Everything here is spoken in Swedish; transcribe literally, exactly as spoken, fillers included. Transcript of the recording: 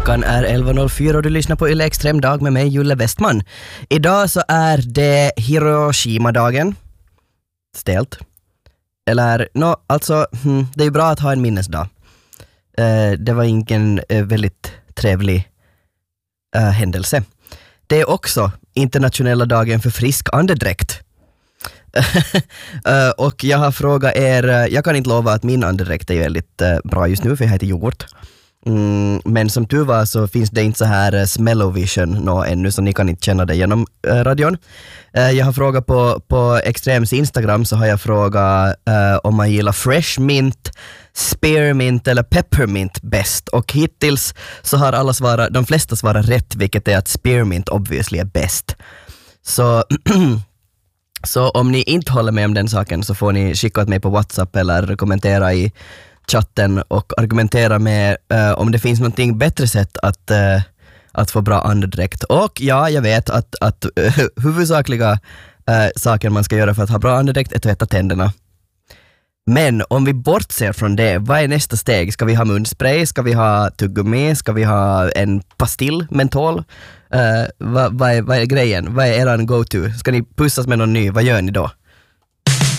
Klockan är elva noll fyra och du lyssnar på Yle Extrem dag med mig, Julle Westman. Idag så är det Hiroshima-dagen. Stelt. Eller, no, alltså, hmm, det är ju bra att ha en minnesdag. Uh, det var ingen uh, väldigt trevlig uh, händelse. Det är också internationella dagen för frisk andedräkt. uh, och jag har frågat er, uh, jag kan inte lova att min andedräkt är väldigt uh, bra just nu för jag heter yoghurt. Mm, men som tur var så finns det inte så här uh, smell-o-vision nå ännu så ni kan inte känna det genom uh, radion. Uh, jag har frågat på, på Extrems Instagram så har jag frågat uh, om man gillar fresh mint, spearmint eller peppermint bäst och hittills så har alla svarat, de flesta svarat rätt vilket är att spearmint obviously är bäst. Så Så om ni inte håller med om den saken så får ni skicka åt mig på WhatsApp eller kommentera i chatten och argumentera med uh, om det finns någonting bättre sätt att, uh, att få bra andedräkt. Och ja, jag vet att, att uh, huvudsakliga uh, saker man ska göra för att ha bra andedräkt är att tvätta tänderna. Men om vi bortser från det, vad är nästa steg? Ska vi ha munspray? Ska vi ha tuggummi? Ska vi ha en pastill, mentol? Uh, vad, vad, är, vad är grejen? Vad är eran go-to? Ska ni pussas med någon ny? Vad gör ni då?